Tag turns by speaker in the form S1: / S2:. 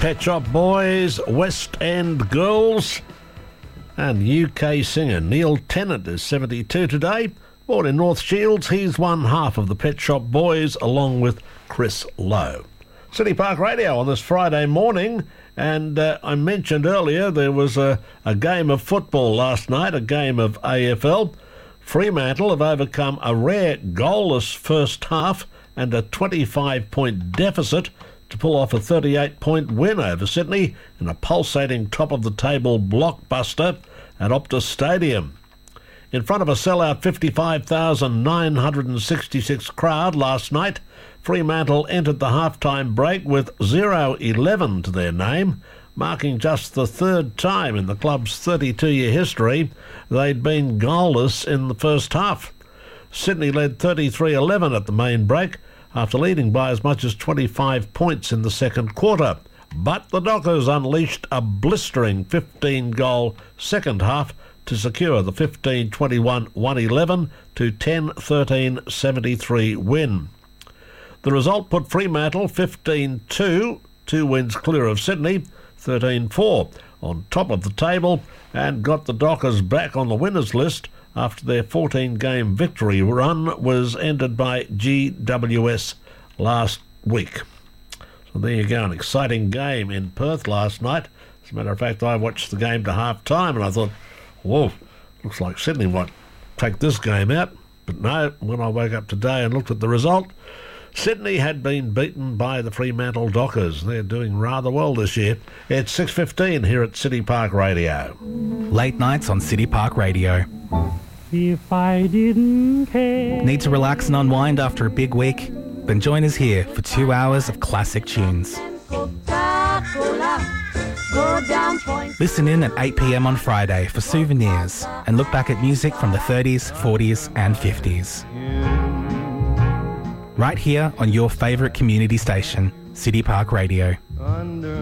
S1: Pet Shop Boys, West End Girls, and UK singer Neil Tennant is 72 today. Born in North Shields, he's one half of the Pet Shop Boys along with Chris Lowe. City Park Radio on this Friday morning, and I mentioned earlier there was a game of football last night, a game of AFL. Fremantle have overcome a rare goalless first half and a 25-point deficit to pull off a 38-point win over Sydney in a pulsating top-of-the-table blockbuster at Optus Stadium. In front of a sellout 55,966 crowd last night, Fremantle entered the half-time break with 0-11 to their name, marking just the third time in the club's 32-year history they'd been goalless in the first half. Sydney led 33-11 at the main break, after leading by as much as 25 points in the second quarter. But the Dockers unleashed a blistering 15-goal second half to secure the 15-21-111 to 10-13-73 win. The result put Fremantle 15-2, 2 wins clear of Sydney, 13-4 on top of the table, and got the Dockers back on the winners list after their 14-game victory run was ended by GWS last week. So there you go, an exciting game in Perth last night. As a matter of fact, I watched the game to half-time and I thought, whoa, looks like Sydney might take this game out. But no, when I woke up today and looked at the result, Sydney had been beaten by the Fremantle Dockers. They're doing rather well this year. It's 6:15 here at City Park Radio.
S2: Late nights on City Park Radio.
S3: If I didn't care.
S2: Need to relax and unwind after a big week? Then join us here for 2 hours of classic tunes. Listen in at 8 p.m. on Friday for souvenirs and look back at music from the 30s, 40s and 50s. Right here on your favourite community station, City Park Radio.